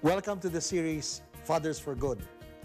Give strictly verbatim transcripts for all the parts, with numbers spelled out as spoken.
Welcome to the series, Fathers for Good.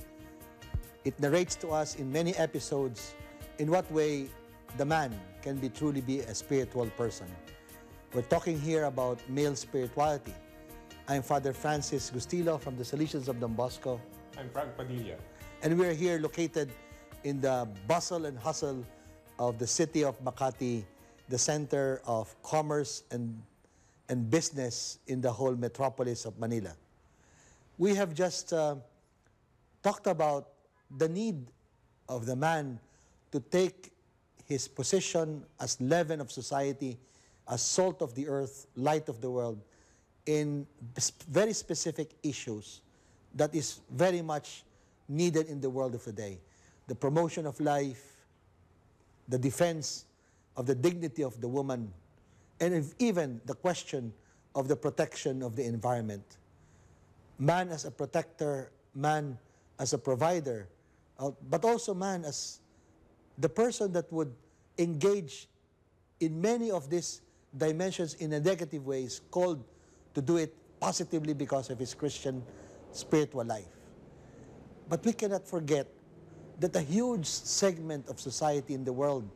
It narrates to us in many episodes in what way the man can be truly be a spiritual person. We're talking here about male spirituality. I'm Father Francis Gustillo from the Salesians of Don Bosco. I'm Frank Padilla. And we're here located in the bustle and hustle of the city of Makati, the center of commerce and, and business in the whole metropolis of Manila. We have just uh, talked about the need of the man to take his position as leaven of society, as salt of the earth, light of the world, in very specific issues that is very much needed in the world of today. The promotion of life, the defense of the dignity of the woman, and even the question of the protection of the environment. Man as a protector, man as a provider, uh, but also man as the person that would engage in many of these dimensions in a negative way is called to do it positively because of his Christian spiritual life. But we cannot forget that a huge segment of society in the world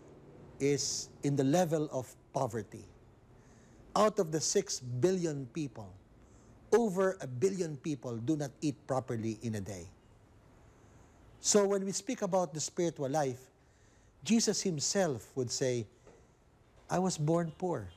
is in the level of poverty. Out of the six billion people, over a billion people do not eat properly in a day. So when we speak about the spiritual life, Jesus himself would say, I was born poor.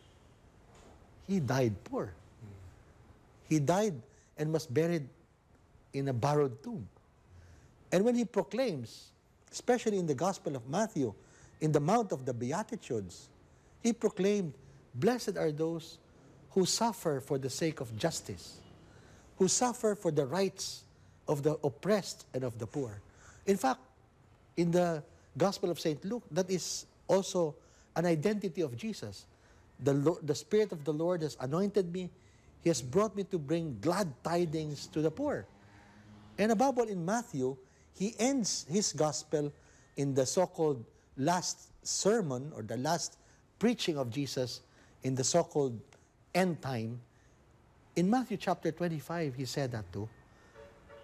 He died poor. He died and was buried in a borrowed tomb. And when he proclaims, especially in the Gospel of Matthew, in the Mount of the Beatitudes, he proclaimed, blessed are those who suffer for the sake of justice, who suffer for the rights of the oppressed and of the poor. In fact, in the Gospel of Saint Luke, that is also an identity of Jesus. The, Lord, the Spirit of the Lord has anointed me. He has brought me to bring glad tidings to the poor. And above all, in Matthew, he ends his Gospel in the so-called last sermon or the last preaching of Jesus in the so-called end time. In Matthew chapter twenty-five, he said that too.